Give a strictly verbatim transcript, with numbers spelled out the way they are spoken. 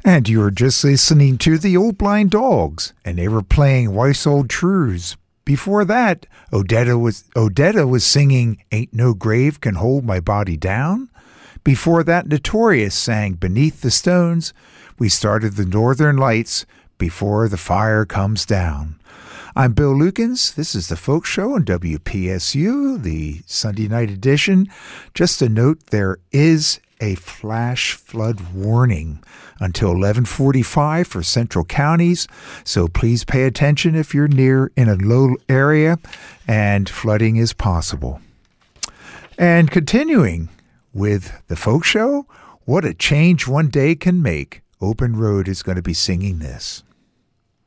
And you were just listening to the Old Blind Dogs, and they were playing Weiss Old Trues. Before that, Odetta was Odetta was singing Ain't No Grave Can Hold My Body Down. Before that, Notorious sang Beneath the Stones. We started the Northern Lights, Before the Fire Comes Down. I'm Bill Lukens. This is the Folk Show on W P S U, the Sunday night edition. Just a note, there is a flash flood warning until eleven forty-five for central counties, so please pay attention if you're near in a low area and flooding is possible. And continuing with the Folk Show, What a Change One Day Can Make. Open Road is going to be singing this.